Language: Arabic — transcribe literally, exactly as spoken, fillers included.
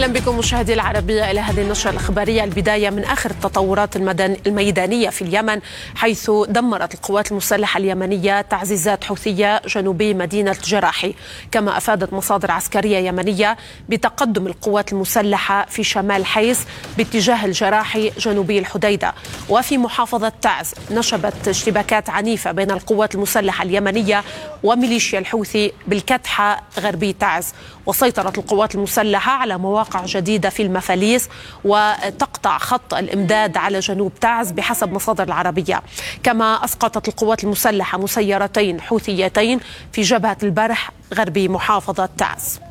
بكم مشاهدي العربية إلى هذه النشرة الإخبارية. البداية من آخر التطورات الميدانية في اليمن، حيث دمرت القوات المسلحة اليمنية تعزيزات حوثية جنوبي مدينة جراحي، كما أفادت مصادر عسكرية يمنية بتقدم القوات المسلحة في شمال حيس باتجاه الجراحي جنوبي الحديدة. وفي محافظة تعز نشبت اشتباكات عنيفة بين القوات المسلحة اليمنية وميليشيا الحوثي بالكتحة غربي تعز، وسيطرت القوات المسلحة على مواقع جديدة في المفاليس وتقطع خط الإمداد على جنوب تعز بحسب مصادر العربية. كما أسقطت القوات المسلحة مسيرتين حوثيتين في جبهة البرح غربي محافظة تعز.